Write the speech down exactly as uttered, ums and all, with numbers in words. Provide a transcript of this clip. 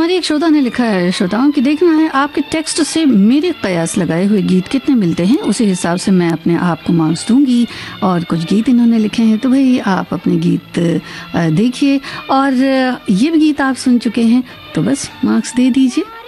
हमारे एक श्रोता ने लिखा है, श्रोताओं की देखना है आपके टेक्स्ट से मेरे कयास लगाए हुए गीत कितने मिलते हैं, उसी हिसाब से मैं अपने आप को मार्क्स दूंगी। और कुछ गीत इन्होंने लिखे हैं, तो भाई आप अपने गीत देखिए, और ये भी गीत आप सुन चुके हैं तो बस मार्क्स दे दीजिए।